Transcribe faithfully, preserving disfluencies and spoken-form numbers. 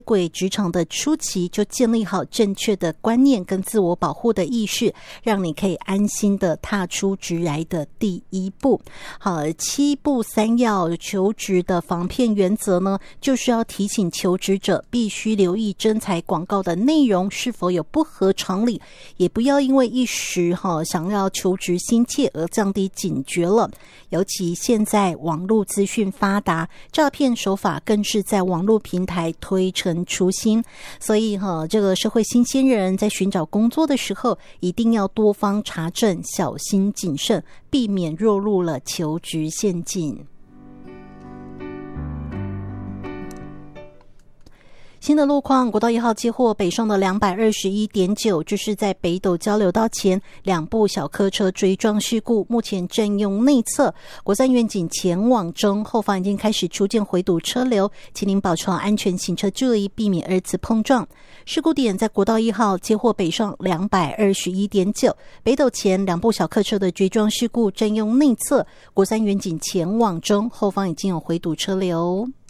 轨职场的初期就建立好正确的观念跟自我保护的意识，让你可以安心的踏出职涯的第一步。好，七步三要求职的防骗原则呢，就是要提醒求职者必须留意征才广告的内容是否有不合常理，也不要因为一时哈想要求职心切而降低警觉了。尤其现在网络资讯发达，诈骗手法更是在网络平台推陈出新，所以哈，这个社会新鲜人在寻找工作的时候，一定要多方查证，小心谨慎，避免落入了求职陷阱。新的路况，国道一号接获北上的 两百二十一点九， 这是在北斗交流道前两部小客车追撞事故，目前正用内侧国三远景前往中，后方已经开始出现回堵车流，请您保持好安全行车距离，避免二次碰撞。事故点在国道一号接获北上 两百二十一点九， 北斗前两部小客车的追撞事故正用内侧国三远景前往中，后方已经有回堵车流。